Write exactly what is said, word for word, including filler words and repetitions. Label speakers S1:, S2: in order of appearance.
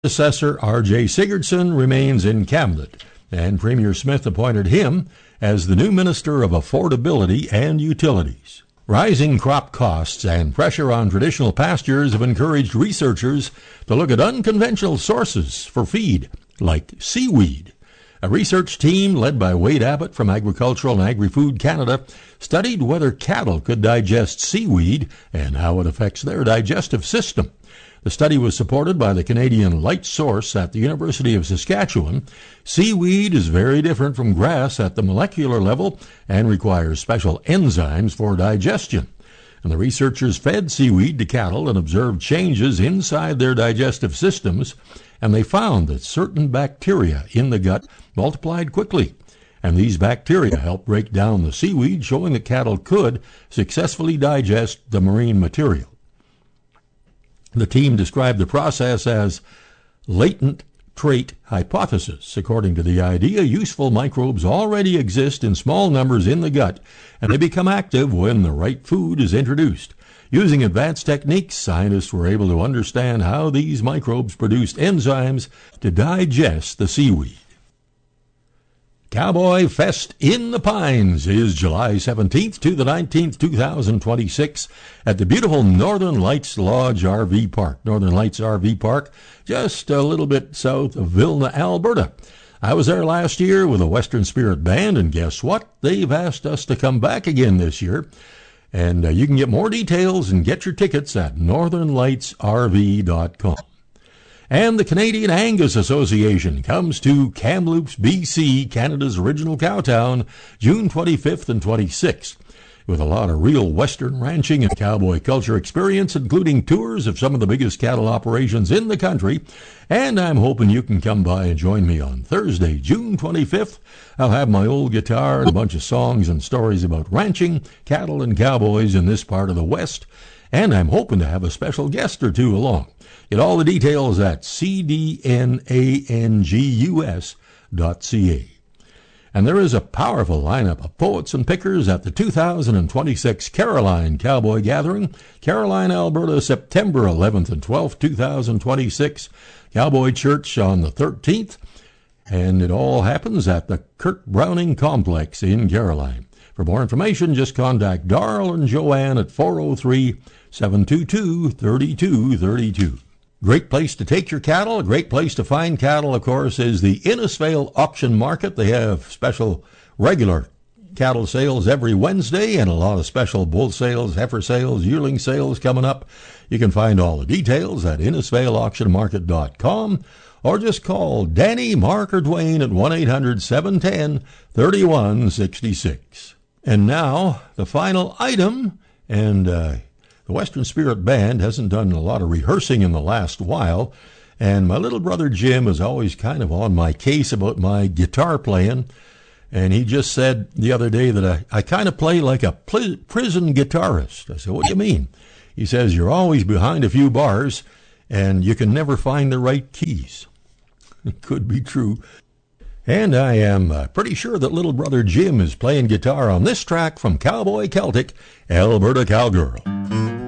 S1: Assessor R J Sigurdsson remains in cabinet, and Premier Smith appointed him as the new Minister of Affordability and Utilities. Rising crop costs and pressure on traditional pastures have encouraged researchers to look at unconventional sources for feed, like seaweed. A research team led by Wade Abbott from Agricultural and Agri-Food Canada studied whether cattle could digest seaweed and how it affects their digestive system. The study was supported by the Canadian Light Source at the University of Saskatchewan. Seaweed is very different from grass at the molecular level and requires special enzymes for digestion. And the researchers fed seaweed to cattle and observed changes inside their digestive systems, and they found that certain bacteria in the gut multiplied quickly. And these bacteria helped break down the seaweed, showing that cattle could successfully digest the marine material. The team described the process as latent trait hypothesis. According to the idea, useful microbes already exist in small numbers in the gut, and they become active when the right food is introduced. Using advanced techniques, scientists were able to understand how these microbes produced enzymes to digest the seaweed. Cowboy Fest in the Pines is July seventeenth to the nineteenth, two thousand twenty-six at the beautiful Northern Lights Lodge R V Park. Northern Lights R V Park, just a little bit south of Vilna, Alberta. I was there last year with a Western Spirit Band, and guess what? They've asked us to come back again this year. And uh, you can get more details and get your tickets at northern lights r v dot com. And the Canadian Angus Association comes to Kamloops, B C, Canada's original cowtown, June twenty-fifth and twenty-sixth, with a lot of real Western ranching and cowboy culture experience, including tours of some of the biggest cattle operations in the country. And I'm hoping you can come by and join me on Thursday, June twenty-fifth. I'll have my old guitar and a bunch of songs and stories about ranching, cattle, and cowboys in this part of the West. And I'm hoping to have a special guest or two along. Get all the details at c d n angus dot c a. And there is a powerful lineup of poets and pickers at the two thousand twenty-six Caroline Cowboy Gathering, Caroline, Alberta, September eleventh and twelfth, two thousand twenty-six. Cowboy Church on the thirteenth, and it all happens at the Kurt Browning Complex in Caroline. For more information, just contact Darl and Joanne at four oh three, seven two two, three two three two. Great place to take your cattle. A great place to find cattle, of course, is the Innisfail Auction Market. They have special regular cattle sales every Wednesday and a lot of special bull sales, heifer sales, yearling sales coming up. You can find all the details at innisfail auction market dot com or just call Danny, Mark, or Dwayne at one eight hundred, seven one zero, three one six six. And now, the final item, and uh, the Western Spirit Band hasn't done a lot of rehearsing in the last while, and my little brother Jim is always kind of on my case about my guitar playing, and he just said the other day that I, I kind of play like a pl- prison guitarist. I said, what do you mean? He says, you're always behind a few bars, and you can never find the right keys. It could be true. And I am uh, pretty sure that little brother Jim is playing guitar on this track from Cowboy Celtic, Alberta Cowgirl.